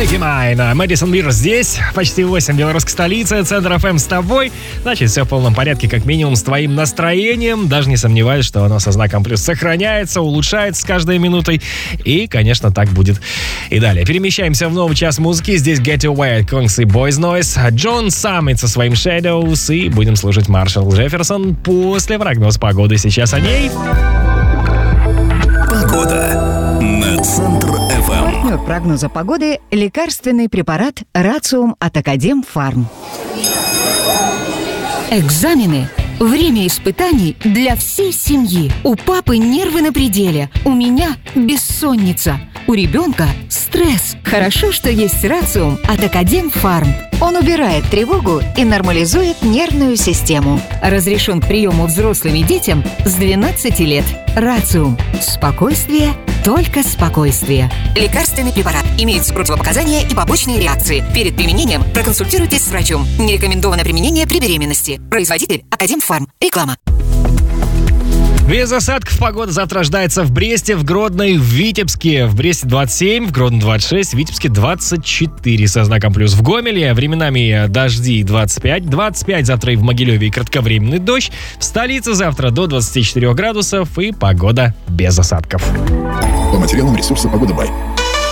Mine. Мэдисон Бир здесь, почти 8, белорусской столицы, Центр ФМ с тобой. Значит, все в полном порядке, как минимум, с твоим настроением. Даже не сомневаюсь, что оно со знаком плюс сохраняется, улучшается с каждой минутой. И, конечно, так будет и далее. Перемещаемся в новый час музыки. Здесь Get Away от Kongs и Boys Noise, Джон Саммит со своим Shadows. И будем слушать Маршалл Джефферсон после прогноза погоды. Сейчас о ней. Погода на Центр ФМ. Партнер прогноза погоды – лекарственный препарат Рациум от Академфарм. Экзамены. Время испытаний для всей семьи. У папы нервы на пределе. У меня бессонница. У ребенка стресс. Хорошо, что есть Рациум от Академфарм. Он убирает тревогу и нормализует нервную систему. Разрешен к приему взрослым и детям с 12 лет. Рациум. Спокойствие, только спокойствие. Лекарственный препарат. Имеются противопоказания и побочные реакции. Перед применением проконсультируйтесь с врачом. Не рекомендовано применение при беременности. Производитель Академфарм. Реклама. Без осадков погода завтра ожидается в Бресте, в Гродно и в Витебске. В Бресте 27, в Гродно 26, в Витебске 24 со знаком плюс. В Гомеле временами дожди 25 завтра и в Могилеве и кратковременный дождь. В столице завтра до 24 градусов и погода без осадков. По материалам ресурса «Погода Бай».